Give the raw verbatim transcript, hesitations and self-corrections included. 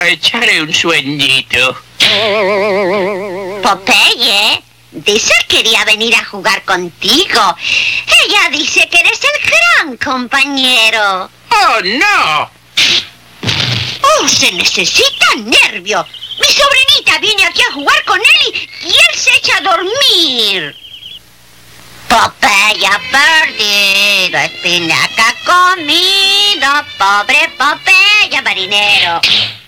echaré un sueñito. Popeye, dice que quería venir a jugar contigo. Ella dice que eres el gran compañero. ¡Oh, no! ¡Oh, se necesita nervio! Mi sobrinita viene aquí a jugar con él y, y él se echa a dormir. Popeye ha perdido, espinaca comido, pobre Popeye marinero.